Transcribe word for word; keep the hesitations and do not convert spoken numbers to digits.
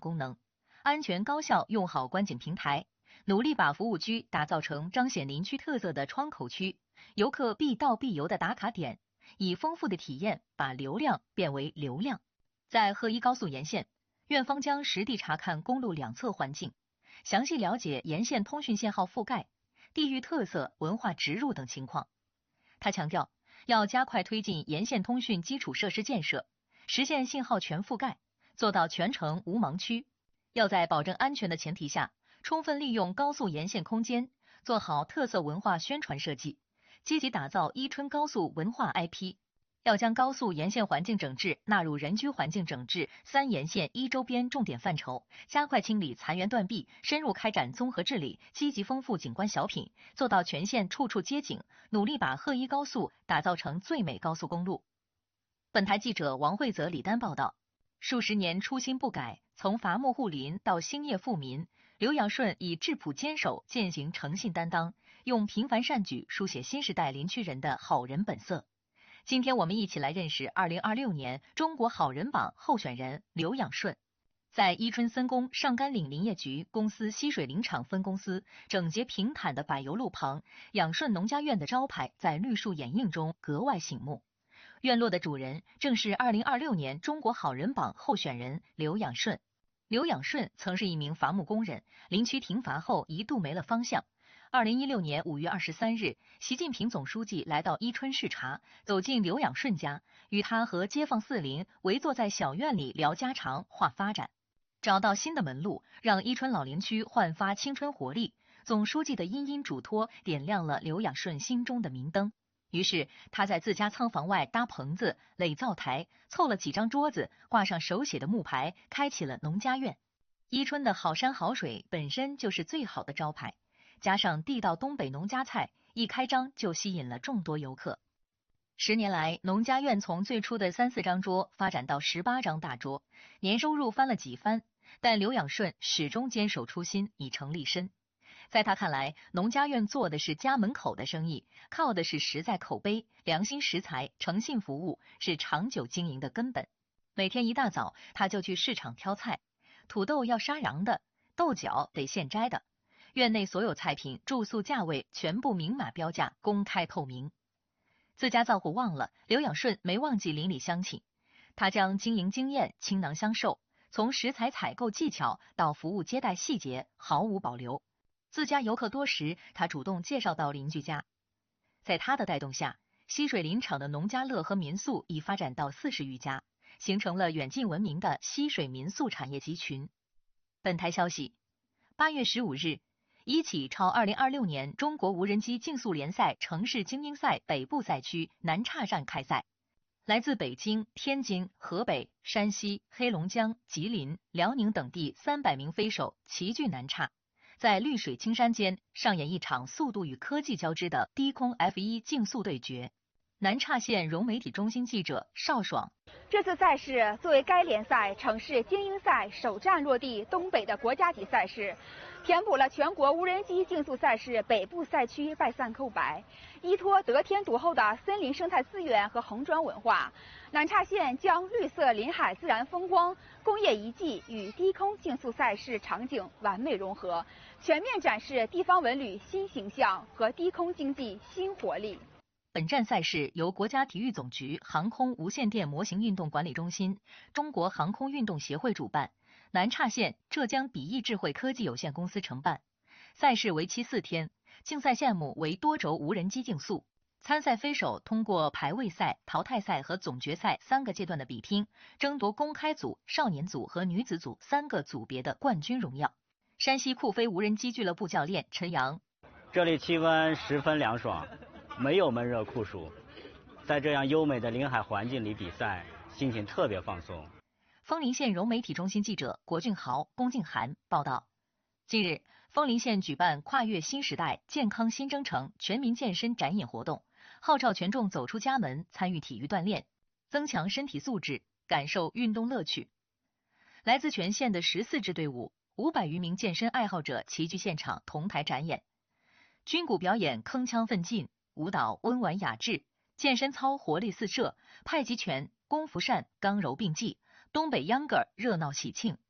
功能，安全高效用好观景平台，努力把服务区打造成彰显林区特色的窗口区，游客必到必游的打卡点，以丰富的体验把流量变为流量。在鹤一高速沿线，院方将实地查看公路两侧环境，详细了解沿线通讯线号覆盖、地域特色、文化植入等情况。他强调，要加快推进沿线通讯基础设施建设，实现信号全覆盖，做到全程无盲区。要在保证安全的前提下，充分利用高速沿线空间，做好特色文化宣传设计，积极打造伊春高速文化 I P。要将高速沿线环境整治纳入人居环境整治三沿线一周边重点范畴，加快清理残垣断壁，深入开展综合治理，积极丰富景观小品，做到全线处处接景，努力把鹤一高速打造成最美高速公路。本台记者王慧泽、李丹报道。数十年初心不改，从伐木护林到兴业富民，刘养顺以质朴坚守践行诚信担当，用平凡善举书写新时代林区人的好人本色。今天我们一起来认识二零二六年中国好人榜候选人刘养顺。在伊春森工上甘岭林业局公司溪水林场分公司整洁平坦的柏油路旁，养顺农家院的招牌在绿树掩映中格外醒目。院落的主人正是二零二六年中国好人榜候选人刘养顺。刘养顺曾是一名伐木工人，林区停伐后一度没了方向。二零一六年五月二十三日，习近平总书记来到伊春视察，走进刘养顺家，与他和街坊四邻围坐在小院里聊家常、话发展，找到新的门路，让伊春老林区焕发青春活力。总书记的殷殷嘱托点亮了刘养顺心中的明灯。于是他在自家仓房外搭棚子、垒灶台，凑了几张桌子，挂上手写的木牌，开启了农家院。伊春的好山好水本身就是最好的招牌，加上地道东北农家菜，一开张就吸引了众多游客。十年来，农家院从最初的三四张桌发展到十八张大桌，年收入翻了几番，但刘养顺始终坚守初心，以诚立身。在他看来，农家院做的是家门口的生意，靠的是实在口碑、良心食材、诚信服务，是长久经营的根本。每天一大早，他就去市场挑菜，土豆要杀瓤的，豆角得现摘的。院内所有菜品、住宿价位全部明码标价，公开透明。自家灶火旺了，刘养顺没忘记邻里乡亲，他将经营经验倾囊相授，从食材采购技巧到服务接待细节毫无保留。自家游客多时，他主动介绍到邻居家。在他的带动下，溪水林场的农家乐和民宿已发展到四十余家，形成了远近闻名的溪水民宿产业集群。本台消息，八月十五日，一起超二零二六年中国无人机竞速联赛城市精英赛北部赛区南岔站开赛。来自北京、天津、河北、山西、黑龙江、吉林、辽宁等地三百名飞手齐聚南岔，在绿水青山间上演一场速度与科技交织的低空 F 一 竞速对决。南岔县融媒体中心记者邵爽。 这次赛事作为该联赛城市精英赛首站落地东北的国家级赛事，填补了全国无人机竞速赛事北部赛区败散空白。依托得天独厚的森林生态资源和红砖文化，南岔县将绿色林海自然风光、工业遗迹与低空竞速赛事场景完美融合，全面展示地方文旅新形象和低空经济新活力。 本站赛事由国家体育总局航空无线电模型运动管理中心、中国航空运动协会主办，南岔县浙江比翼智慧科技有限公司承办。赛事为期四天，竞赛项目为多轴无人机竞速。参赛飞手通过排位赛、淘汰赛和总决赛三个阶段的比拼，争夺公开组、少年组和女子组三个组别的冠军荣耀。山西酷飞无人机俱乐部教练陈阳： 这里气温十分凉爽，没有闷热酷暑，在这样优美的临海环境里比赛，心情特别放松。 枫林县融媒体中心记者郭俊豪、龚静涵报道。近日，枫林县举办跨越新时代健康新征程全民健身展演活动，号召全众走出家门，参与体育锻炼，增强身体素质，感受运动乐趣。来自全县的十四支队伍，五百余名健身爱好者齐聚现场同台展演。军鼓表演铿锵奋进，舞蹈温婉雅致，健身操活力四射，太极拳、功夫扇刚柔并济，东北秧歌热闹喜庆。